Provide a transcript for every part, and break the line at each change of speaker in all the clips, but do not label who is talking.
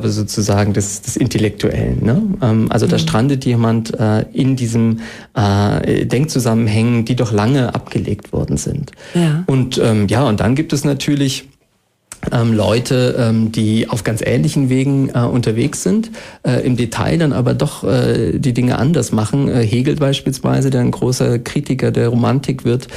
Aufgabe sozusagen des Intellektuellen. Ne? Also da strandet jemand in diesem Denkzusammenhängen, die doch lange abgelegt worden sind.
Ja.
Und und dann gibt es natürlich Leute, die auf ganz ähnlichen Wegen unterwegs sind, im Detail dann aber doch die Dinge anders machen. Hegel beispielsweise, der ein großer Kritiker der Romantik wird,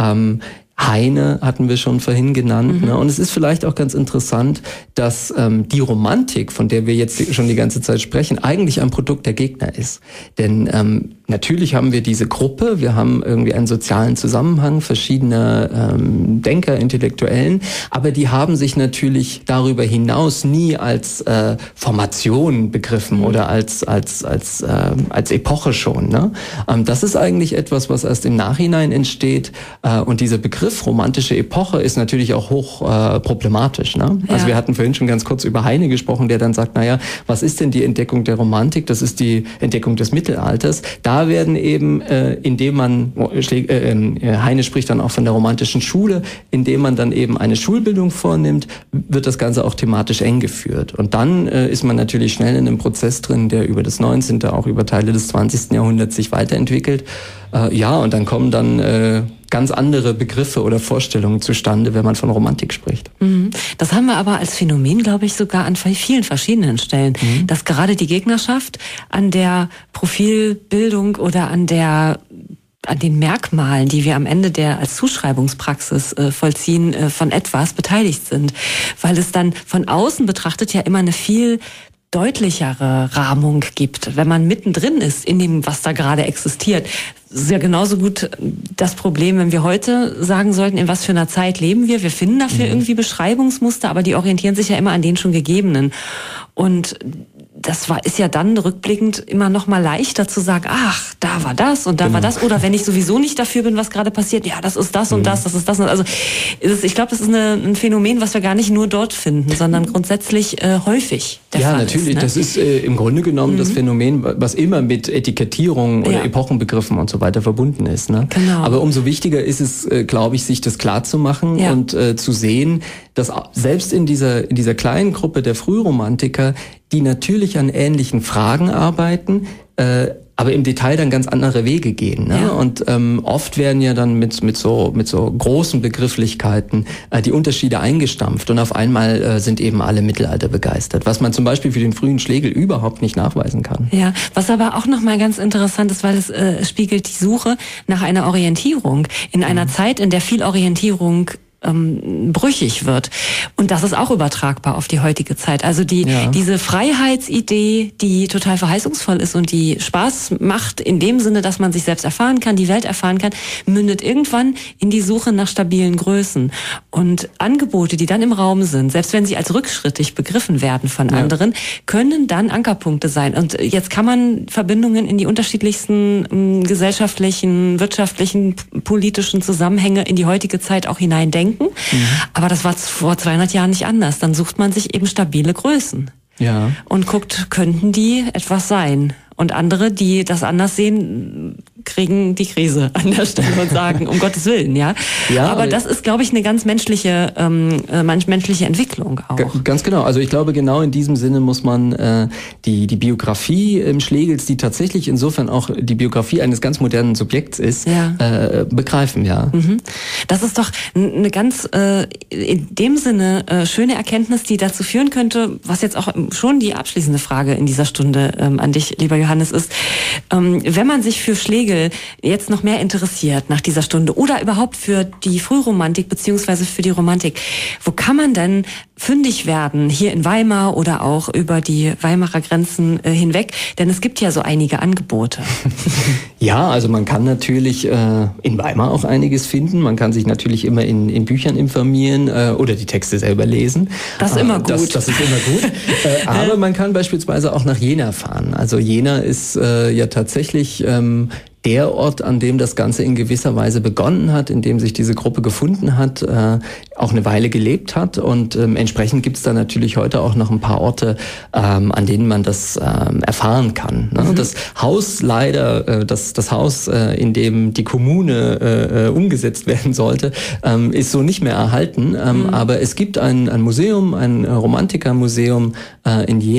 Heine hatten wir schon vorhin genannt. Ne? Und es ist vielleicht auch ganz interessant, dass die Romantik, von der wir jetzt schon die ganze Zeit sprechen, eigentlich ein Produkt der Gegner ist. Denn natürlich haben wir diese Gruppe, wir haben irgendwie einen sozialen Zusammenhang verschiedener Denker, Intellektuellen, aber die haben sich natürlich darüber hinaus nie als Formation begriffen oder als Epoche schon. Ne? Das ist eigentlich etwas, was erst im Nachhinein entsteht, und dieser Begriff romantische Epoche ist natürlich auch hoch problematisch. Ne?
Ja.
Also wir hatten vorhin schon ganz kurz über Heine gesprochen, der dann sagt, naja, was ist denn die Entdeckung der Romantik? Das ist die Entdeckung des Mittelalters. Da werden eben, indem man, Heine spricht dann auch von der romantischen Schule, indem man dann eben eine Schulbildung vornimmt, wird das Ganze auch thematisch eng geführt. Und dann ist man natürlich schnell in einem Prozess drin, der über das 19., auch über Teile des 20. Jahrhunderts sich weiterentwickelt. Und dann kommen dann ganz andere Begriffe oder Vorstellungen zustande, wenn man von Romantik spricht.
Das haben wir aber als Phänomen, glaube ich, sogar an vielen verschiedenen Stellen, dass gerade die Gegnerschaft an der Profilbildung oder an den Merkmalen, die wir am Ende als Zuschreibungspraxis vollziehen, von etwas beteiligt sind. Weil es dann von außen betrachtet ja immer eine viel deutlichere Rahmung gibt, wenn man mittendrin ist in dem, was da gerade existiert. Das ist ja genauso gut das Problem, wenn wir heute sagen sollten, in was für einer Zeit leben wir. Wir finden dafür irgendwie Beschreibungsmuster, aber die orientieren sich ja immer an den schon gegebenen. Und ist ja dann rückblickend immer noch mal leichter zu sagen, ach, da war das und da war das. Oder wenn ich sowieso nicht dafür bin, was gerade passiert, ja, das ist das und das ist das. Also ich glaube, das ist ein Phänomen, was wir gar nicht nur dort finden, sondern grundsätzlich häufig der Fall
natürlich.
ist, ne?
Das ist im Grunde genommen das Phänomen, was immer mit Etikettierung oder Epochenbegriffen und so weiter verbunden ist. Ne?
Genau.
Aber umso wichtiger ist es, glaube ich, sich das klar zu machen und zu sehen, dass selbst in dieser kleinen Gruppe der Frühromantiker, die natürlich an ähnlichen Fragen arbeiten, aber im Detail dann ganz andere Wege gehen. Ne?
Ja.
Und oft werden ja dann mit so großen Begrifflichkeiten die Unterschiede eingestampft und auf einmal sind eben alle Mittelalter begeistert, was man zum Beispiel für den frühen Schlegel überhaupt nicht nachweisen kann.
Ja, was aber auch nochmal ganz interessant ist, weil es spiegelt die Suche nach einer Orientierung in einer Zeit, in der viel Orientierung brüchig wird. Und das ist auch übertragbar auf die heutige Zeit. Also diese Freiheitsidee, die total verheißungsvoll ist und die Spaß macht in dem Sinne, dass man sich selbst erfahren kann, die Welt erfahren kann, mündet irgendwann in die Suche nach stabilen Größen. Und Angebote, die dann im Raum sind, selbst wenn sie als rückschrittig begriffen werden von anderen, können dann Ankerpunkte sein. Und jetzt kann man Verbindungen in die unterschiedlichsten gesellschaftlichen, wirtschaftlichen, politischen Zusammenhänge in die heutige Zeit auch hineindenken. Aber das war vor 200 Jahren nicht anders. Dann sucht man sich eben stabile Größen.
Ja.
Und guckt, könnten die etwas sein? Und andere, die das anders sehen, kriegen die Krise an der Stelle und sagen, um Gottes Willen, ja. Aber das ist, glaube ich, eine ganz menschliche Entwicklung auch.
Ganz genau. Also ich glaube, genau in diesem Sinne muss man die Biografie Schlegels, die tatsächlich insofern auch die Biografie eines ganz modernen Subjekts ist, begreifen, ja.
Das ist doch eine ganz in dem Sinne schöne Erkenntnis, die dazu führen könnte, was jetzt auch schon die abschließende Frage in dieser Stunde an dich, lieber Johannes, ist, wenn man sich für Schlegel jetzt noch mehr interessiert nach dieser Stunde oder überhaupt für die Frühromantik beziehungsweise für die Romantik, wo kann man denn fündig werden? Hier in Weimar oder auch über die Weimarer Grenzen hinweg? Denn es gibt ja so einige Angebote.
Ja, also man kann natürlich in Weimar auch einiges finden. Man kann sich natürlich immer in Büchern informieren oder die Texte selber lesen.
Das ist immer gut.
Das ist immer gut. Aber man kann beispielsweise auch nach Jena fahren. Also Jena ist ja tatsächlich der Ort, an dem das Ganze in gewisser Weise begonnen hat, in dem sich diese Gruppe gefunden hat, auch eine Weile gelebt hat und entsprechend gibt es da natürlich heute auch noch ein paar Orte, an denen man das erfahren kann. Ne? Das Haus leider, das Haus, in dem die Kommune umgesetzt werden sollte, ist so nicht mehr erhalten, aber es gibt ein Museum, ein Romantikermuseum in Jena,